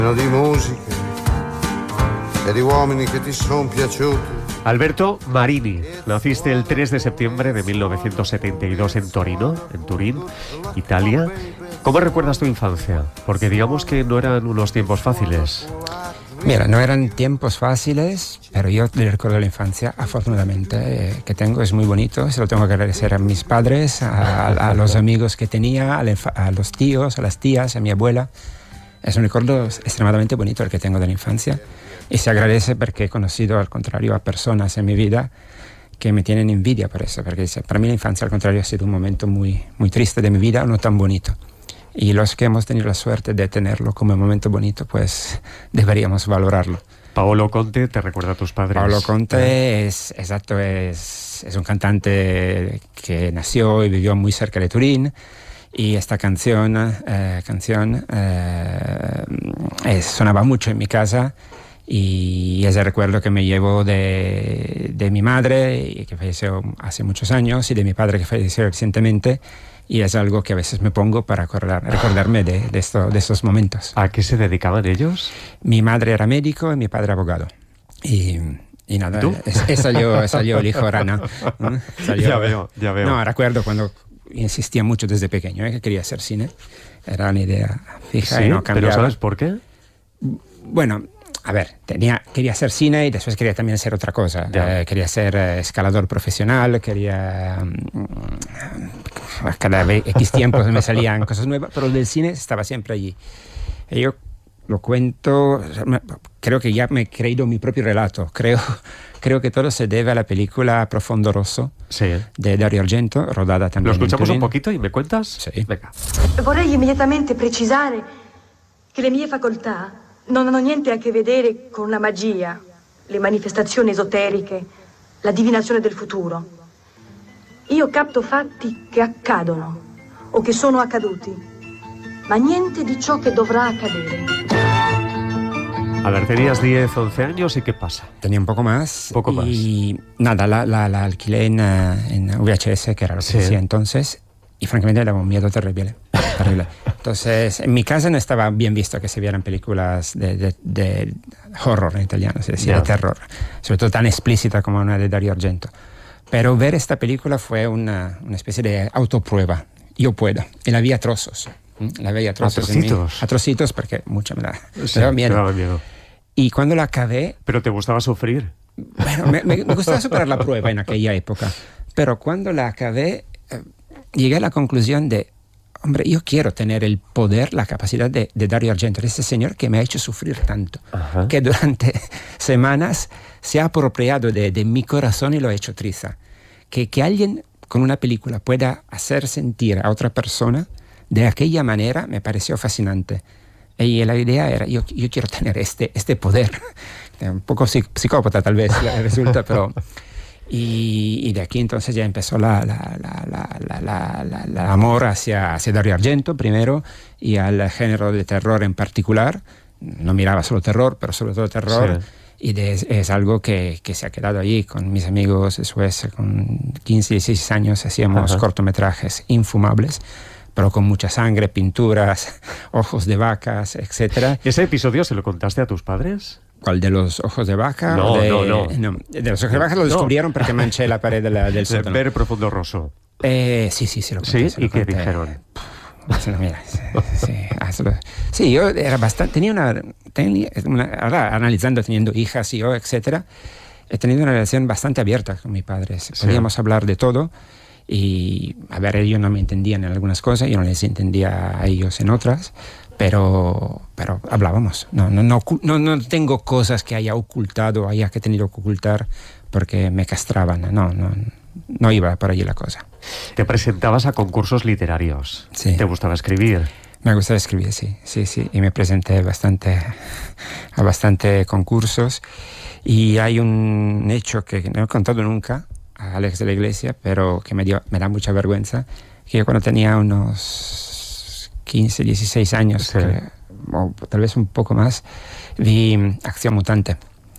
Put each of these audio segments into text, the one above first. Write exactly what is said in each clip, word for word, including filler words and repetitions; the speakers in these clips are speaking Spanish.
Di musica e di uomini che ti son piaciuti. Alberto Marini, naciste el tres de septiembre de mil novecientos setenta y dos en Torino, en Turín, Italia. ¿Cómo recuerdas tu infancia? Porque digamos que no eran unos tiempos fáciles. Mira, no eran tiempos fáciles, pero yo le recuerdo la infancia, afortunadamente, eh, que tengo. Es muy bonito, se lo tengo que agradecer a mis padres, a, a los amigos que tenía, a, infa- a los tíos, a las tías, a mi abuela. Es un recuerdo extremadamente bonito el que tengo de la infancia y se agradece porque he conocido, al contrario, a personas en mi vida que me tienen envidia por eso, porque para mí la infancia, al contrario, ha sido un momento muy, muy triste de mi vida, no tan bonito. Y los que hemos tenido la suerte de tenerlo como un momento bonito, pues deberíamos valorarlo. Paolo Conte, ¿te recuerda a tus padres? Paolo Conte es, exacto, es, es un cantante que nació y vivió muy cerca de Turín. Y esta canción, eh, canción eh, es, sonaba mucho en mi casa y es el recuerdo que me llevo de, de mi madre, que falleció hace muchos años, y de mi padre, que falleció recientemente, y es algo que a veces me pongo para acordar, recordarme de, de, esto, de estos momentos. ¿A qué se dedicaban ellos? Mi madre era médico y mi padre abogado. Y... Y nada, ¿Tú? Es, es salió, salió el hijo rana. ¿no? Salió, Ya veo, ya veo. No, recuerdo cuando insistía mucho desde pequeño, ¿eh? que quería hacer cine. Era una idea fija Sí, y no cambiaba. pero ¿sabes por qué? Bueno, a ver, tenía, quería hacer cine y después quería también hacer otra cosa. Eh, quería ser eh, escalador profesional, quería... Um, cada vez X tiempo me salían cosas nuevas, pero el del cine estaba siempre allí. Y yo lo cuento, creo que ya me he creído mi propio relato. Creo, creo que todo se debe a la película Profondo Rosso, sí, de Dario Argento, rodada también. ¿Lo escuchamos in un poquito y me cuentas? Sí. Venga. Vorrei immediatamente precisare che le mie facoltà non hanno niente a che vedere con la magia, le manifestazioni esoteriche, la divinazione del futuro. Io capto fatti che accadono o che sono accaduti, ma niente di ciò che dovrà accadere. A ver, tenías diez, once años y ¿qué pasa? Tenía un poco más. Un poco más. Y nada, la, la, la alquilé en, en V H S, que era lo que Sí. decía entonces, y francamente me daba un miedo terrible. terrible. Entonces, en mi casa no estaba bien visto que se vieran películas de, de, de horror en italiano, es decir, Yeah. de terror, sobre todo tan explícita como una de Dario Argento. Pero ver esta película fue una, una especie de autoprueba. Yo puedo. Y la vi a trozos. ¿Mm? La vi a trozos. A en mi- trocitos. A trocitos porque mucho me da, Sí, me daba te miedo. daba miedo. Y cuando la acabé, ¿Pero te gustaba sufrir? bueno, me, me, me gustaba superar la prueba en aquella época, pero cuando la acabé, eh, llegué a la conclusión de, hombre, yo quiero tener el poder, la capacidad de, de Dario Argento, de este señor que me ha hecho sufrir tanto, Ajá. que durante semanas se ha apropiado de, de mi corazón y lo ha hecho triza. Que, que alguien con una película pueda hacer sentir a otra persona de aquella manera me pareció fascinante. Y la idea era, yo, yo quiero tener este, este poder. Un poco psic- psicópata tal vez resulta, pero... Y, y de aquí entonces ya empezó la, la, la, la, la, la, la, la amor hacia, hacia Dario Argento primero y al género de terror en particular. No miraba solo terror, pero sobre todo terror. Sí. Y de, es algo que, que se ha quedado allí con mis amigos. Después, con quince, dieciséis años, hacíamos Ajá. cortometrajes infumables, pero con mucha sangre, pinturas, ojos de vacas, etcétera. ¿Ese episodio se lo contaste a tus padres? ¿Cuál, de los ojos de vaca? No, ¿O de, no, no. De los ojos de vaca lo No. descubrieron porque manché la pared de la, del sótano. Ver Profundo Rosso. Eh, sí, sí, sí lo conté. ¿Sí? se lo ¿Y qué conté. dijeron? Sí, mira, sí, sí, ah, se lo- sí, yo era bastante, tenía una, tenía una, ahora analizando, teniendo hijas y yo, etcétera, he tenido una relación bastante abierta con mi padre. Podíamos hablar de todo y, a ver, ellos no me entendían en algunas cosas, yo no les entendía a ellos en otras, pero, pero hablábamos. No, no, no, ocu- no, no tengo cosas que haya ocultado, haya que tenido que ocultar porque me castraban. No, no, no iba por allí la cosa. Te presentabas a concursos literarios. Sí. ¿Te gustaba escribir? Me gusta escribir, sí, sí, sí. Y me presenté bastante, a bastante concursos. Y hay un hecho que no he contado nunca a Alex de la Iglesia, pero que me, dio, me da mucha vergüenza, que yo cuando tenía unos quince, dieciséis años, Sí. que- o tal vez un poco más, vi Acción Mutante.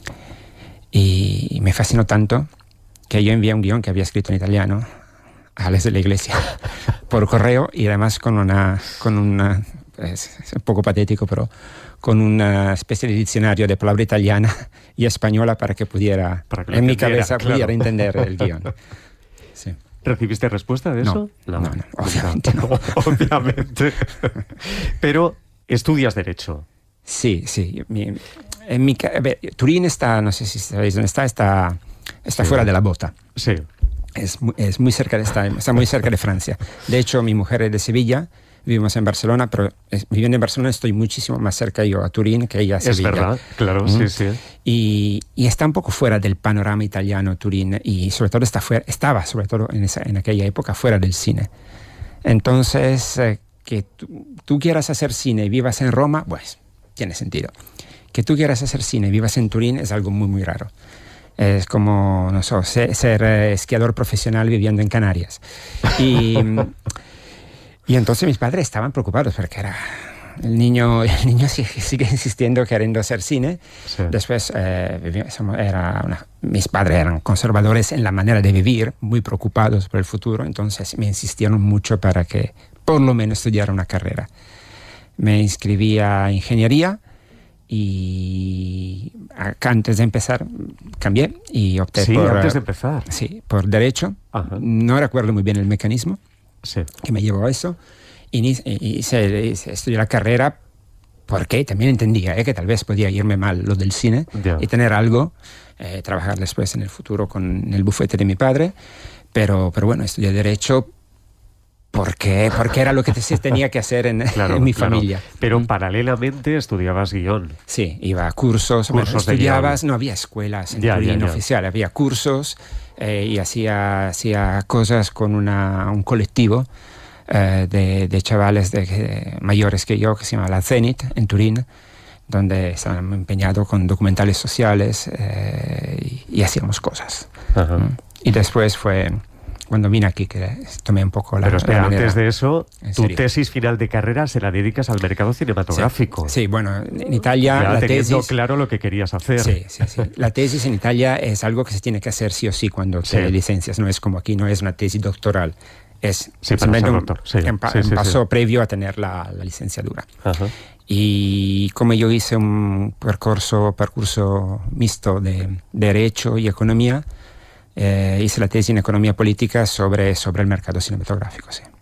Y me fascinó tanto que yo envié un guión que había escrito en italiano a Alex de la Iglesia por correo y además con una, con una es, es un poco patético, pero con una especie de diccionario de palabra italiana y española para que pudiera, para que en mi cabeza, claro. pudiera entender el guión. Sí. ¿Recibiste respuesta de eso? No, no, no, obviamente no. Obviamente. Pero estudias Derecho. Sí, sí. Mi, en mi, a ver, Turín está, no sé si sabéis dónde está, está, está sí. fuera de la bota. Sí. Es muy, es muy cerca de, está, está muy cerca de Francia. De hecho, mi mujer es de Sevilla, vivimos en Barcelona, pero es, viviendo en Barcelona estoy muchísimo más cerca yo a Turín que ella a Sevilla. Es verdad, claro, ¿Mm? sí, sí. Y, y está un poco fuera del panorama italiano Turín, y sobre todo está fuera, estaba, sobre todo en, esa, en aquella época, fuera del cine. Entonces, eh, que tú, tú quieras hacer cine y vivas en Roma, pues tiene sentido. Que tú quieras hacer cine y vivas en Turín es algo muy, muy raro. Es como, no sé, ser, ser eh, esquiador profesional viviendo en Canarias. Y, y entonces mis padres estaban preocupados porque era... El niño, el niño sigue, sigue insistiendo queriendo hacer cine. Sí. Después, eh, era una, mis padres eran conservadores en la manera de vivir, muy preocupados por el futuro, entonces me insistieron mucho para que por lo menos estudiara una carrera. Me inscribí a ingeniería y antes de empezar cambié y opté sí, por... Sí, antes de empezar. Sí, por Derecho. Ajá. No recuerdo muy bien el mecanismo sí. que me llevó a eso. Y, y, y se, y se estudió la carrera porque también entendía eh, que tal vez podía irme mal lo del cine yeah. y tener algo, eh, trabajar después en el futuro con el bufete de mi padre. Pero, pero bueno, estudié Derecho porque, porque era lo que se tenía que hacer en, claro, en mi claro. familia. Pero mm. paralelamente estudiabas guión. Sí, iba a cursos. cursos bueno, estudiabas, no había escuelas en yeah, Turín yeah, yeah. oficial, había cursos eh, y hacía, hacía cosas con una, un colectivo Uh, de, de chavales de, de, mayores que yo, que se llama La Zenit, en Turín, donde estaban empeñados con documentales sociales eh, y, y hacíamos cosas. Uh-huh. ¿Mm? Y después fue cuando vine aquí que tomé un poco la... Pero espera, la manera, antes de eso, tu serio. tesis final de carrera se la dedicas al mercado cinematográfico. Sí, sí bueno, en Italia ya la teniendo tesis... claro lo que querías hacer. Sí, sí, sí. La tesis en Italia es algo que se tiene que hacer sí o sí cuando te sí. licencias. No es como aquí, no es una tesis doctoral. Es sí, simplemente un, sí, un, sí, un sí, paso sí. previo a tener la, la licenciatura. Ajá. Y como yo hice un percurso, percurso mixto de Derecho y Economía, eh, hice la tesis en Economía Política sobre, sobre el mercado cinematográfico. Sí.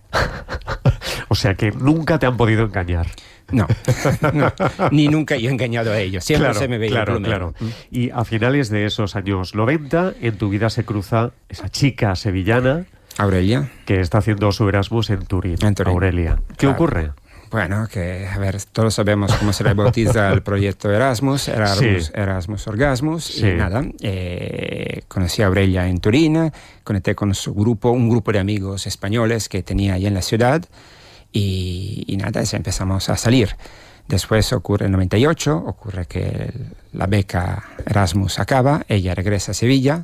O sea que nunca te han podido engañar. No, no, ni nunca yo he engañado a ellos. Siempre claro, se me veía claro, el claro. Y a finales de esos años noventa, en tu vida se cruza esa chica sevillana... Aurelia. Que está haciendo su Erasmus en Turín. En Turín. Aurelia. ¿Qué claro. ocurre? Bueno, que, a ver, todos sabemos cómo se le bautiza el proyecto Erasmus, Erasmus, sí. Erasmus Orgasmus, sí. y nada, eh, conocí a Aurelia en Turín, conecté con su grupo, un grupo de amigos españoles que tenía ahí en la ciudad, y, y nada, empezamos a salir. Después ocurre el noventa y ocho, ocurre que la beca Erasmus acaba, ella regresa a Sevilla,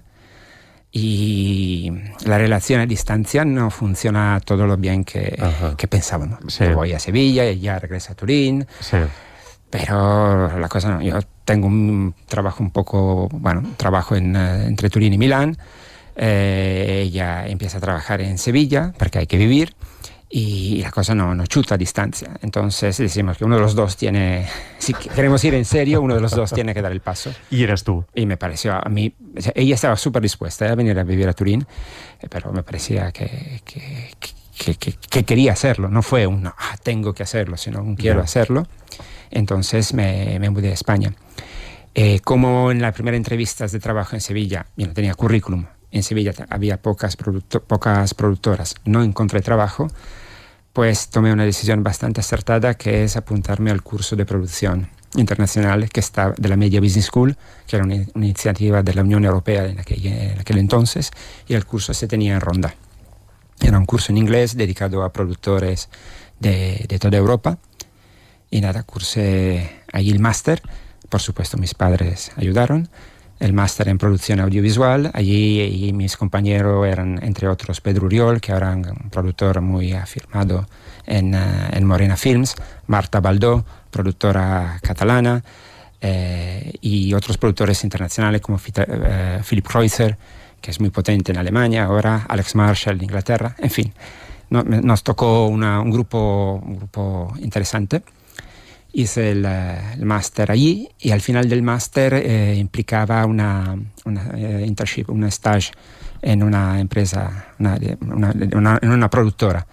y la relación a distancia no funciona todo lo bien que, que pensábamos. Sí. Yo voy a Sevilla, ella regresa a Turín, sí. pero la cosa no. Yo tengo un trabajo un poco, bueno, trabajo en, uh, entre Turín y Milán, eh, ella empieza a trabajar en Sevilla porque hay que vivir y la cosa no, no chuta a distancia. Entonces decimos que uno de los dos tiene, si queremos ir en serio, uno de los dos tiene que dar el paso. Y eras tú. Y me pareció a mí, o sea, ella estaba súper dispuesta a venir a vivir a Turín, eh, pero me parecía que, que, que, que, que quería hacerlo. No fue un, ah, tengo que hacerlo, sino un quiero no. hacerlo. Entonces me, me mudé a España. Eh, como en las primeras entrevistas de trabajo en Sevilla, yo no tenía currículum. En Sevilla había pocas, producto, pocas productoras, no encontré trabajo, pues tomé una decisión bastante acertada, que es apuntarme al curso de producción internacional que está de la Media Business School, que era una, una iniciativa de la Unión Europea en aquel, en aquel entonces, y el curso se tenía en Ronda. Era un curso en inglés dedicado a productores de, de toda Europa, y nada, cursé allí el máster. Por supuesto mis padres ayudaron. El máster en producción audiovisual. Allí y mis compañeros eran, entre otros, Pedro Uriol, que ahora es un productor muy afirmado en, uh, en Morena Films, Marta Baldó, productora catalana, eh, y otros productores internacionales como Fita, uh, Philip Kreuzer, que es muy potente en Alemania ahora, Alex Marshall de Inglaterra, en fin. no, nos tocó una, un, grupo, un grupo interesante. Hice el, el máster allí y al final del máster eh, implicaba una, una eh, internship, un stage en una empresa, una, una, una, en una productora.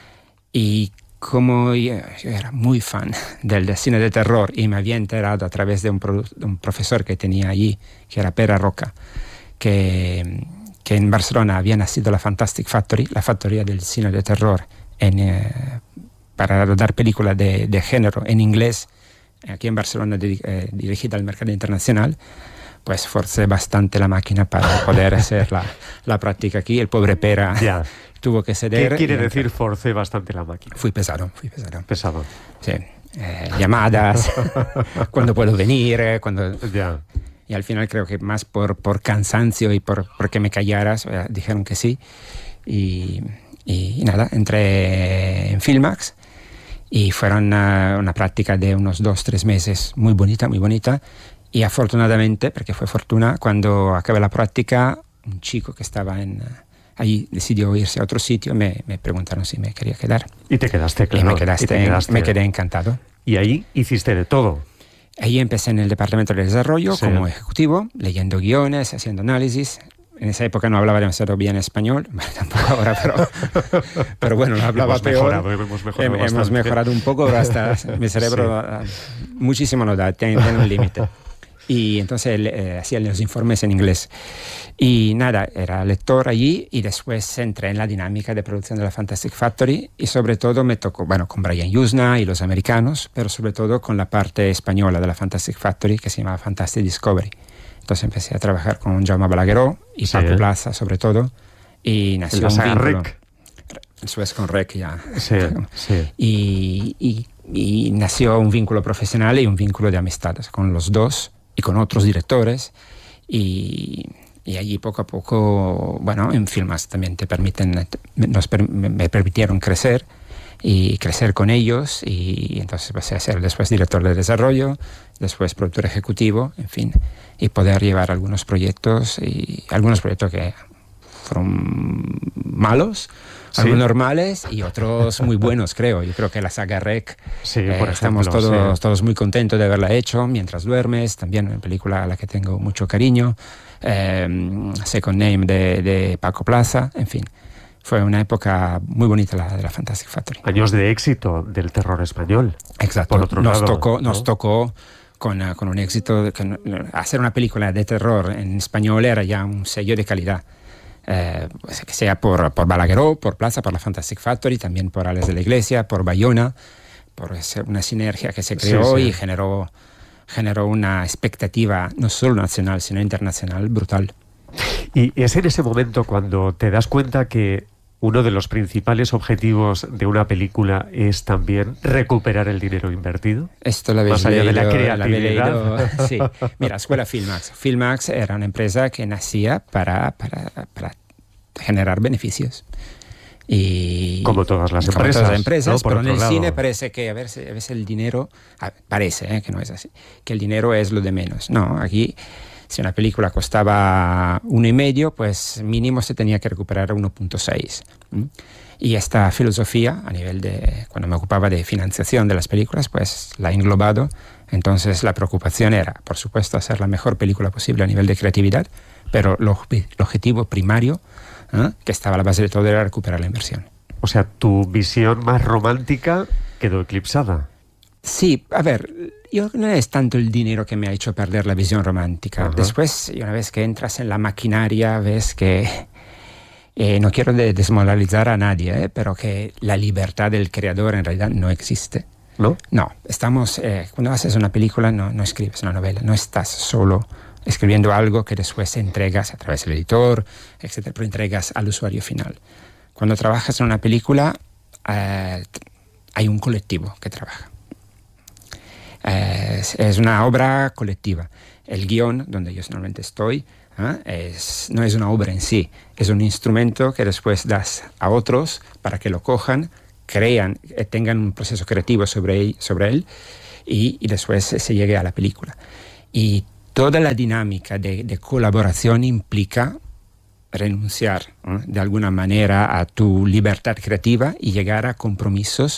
Y como yo, yo era muy fan del, del cine de terror y me había enterado a través de un, pro, de un profesor que tenía allí, que era Pere Roca, que, que en Barcelona había nacido la Fantastic Factory, la factoría del cine de terror en... Eh, para rodar películas de, de género en inglés, aquí en Barcelona, eh, dirigida al mercado internacional, pues forcé bastante la máquina para poder hacer la, la práctica aquí. El pobre Pera ya. tuvo que ceder. ¿Qué quiere y, decir forcé bastante la máquina? Fui pesado, fui pesado. Pesado. Sí. Eh, llamadas, cuando puedo venir, cuando... Ya. Y al final creo que más por, por cansancio y por porque me callaras, eh, dijeron que sí. Y, y, y nada, entré en Filmax. Y fueron uh, una práctica de unos dos, tres meses, muy bonita, muy bonita. Y afortunadamente, porque fue fortuna, cuando acabé la práctica, un chico que estaba en, uh, allí decidió irse a otro sitio, me, me preguntaron si me quería quedar. Y te quedaste, claro. Y me, quedaste, y te quedaste. me quedé encantado. Y ahí hiciste de todo. Ahí empecé en el departamento de desarrollo sí. como ejecutivo, leyendo guiones, haciendo análisis. En esa época no hablaba demasiado bien español, bueno, tampoco ahora, pero, pero bueno, lo hablaba hemos peor. Mejorado, hemos mejorado, Hem, hemos mejorado un poco, pero hasta mi cerebro sí. muchísimo no da, tiene, tiene un límite. Y entonces eh, hacía los informes en inglés. Y nada, era lector allí y después entré en la dinámica de producción de la Fantastic Factory y sobre todo me tocó, bueno, con Brian Yuzna y los americanos, pero sobre todo con la parte española de la Fantastic Factory que se llamaba Fantastic Discovery. Entonces empecé a trabajar con Jaume Balagueró y sí. Paco Plaza, sobre todo, y nació un vínculo. Rec. Eso es con Rec ya. Sí, sí. Y, y, y nació un vínculo profesional y un vínculo de amistades con los dos y con otros directores. Y, y allí poco a poco, bueno, en Filmax también te permiten, nos, me permitieron crecer. Y crecer con ellos, y entonces pasé a ser después director de desarrollo, después productor ejecutivo, en fin, y poder llevar algunos proyectos, y algunos proyectos que fueron malos, ¿sí? Algunos normales y otros muy buenos, creo. Yo creo que la saga Rec, sí, eh, por ejemplo, estamos todos, sí. todos muy contentos de haberla hecho, Mientras duermes, también una película a la que tengo mucho cariño, eh, Second Name de, de Paco Plaza, en fin. Fue una época muy bonita la de la Fantastic Factory. Años de éxito del terror español. Exacto. Por otro nos lado, tocó, ¿no? nos tocó con, uh, con un éxito. Que, uh, hacer una película de terror en español era ya un sello de calidad. Eh, pues, que sea por, por Balagueró, por Plaza, por la Fantastic Factory, también por Ales de la Iglesia, por Bayona, por una sinergia que se creó sí, sí. y generó, generó una expectativa no solo nacional, sino internacional brutal. Y es en ese momento cuando te das cuenta que uno de los principales objetivos de una película es también recuperar el dinero invertido. Esto lo habéis Más allá leído, de la creatividad. La sí. Mira, Escuela Filmax. Filmax era una empresa que nacía para, para, para generar beneficios. Y como todas las como empresas, todas las empresas, ¿no? Por pero en el lado. cine parece que a veces, a veces el dinero, parece eh, que no es así, que el dinero es lo de menos. No, aquí si una película costaba uno y medio, pues mínimo se tenía que recuperar uno punto seis. ¿Mm? Y esta filosofía, a nivel de, cuando me ocupaba de financiación de las películas, pues la he englobado. Entonces la preocupación era, por supuesto, hacer la mejor película posible a nivel de creatividad, pero lo, el objetivo primario, ¿eh? que estaba a la base de todo, era recuperar la inversión. O sea, tu visión más romántica quedó eclipsada. Sí, a ver, yo no es tanto el dinero que me ha hecho perder la visión romántica. Uh-huh. Después, una vez que entras en la maquinaria, ves que, eh, no quiero de desmoralizar a nadie, eh, pero que la libertad del creador en realidad no existe. ¿No? No, estamos, eh, cuando haces una película no, no escribes una novela, no estás solo escribiendo algo que después entregas a través del editor, etcétera, pero entregas al usuario final. Cuando trabajas en una película, eh, hay un colectivo que trabaja. Es, es una obra colectiva. El guión, donde yo normalmente estoy, ¿eh? es, no es una obra en sí, es un instrumento que después das a otros para que lo cojan, crean, tengan un proceso creativo sobre, sobre él y, y después se llegue a la película. Y toda la dinámica de, de colaboración implica renunciar ¿eh? de alguna manera a tu libertad creativa y llegar a compromisos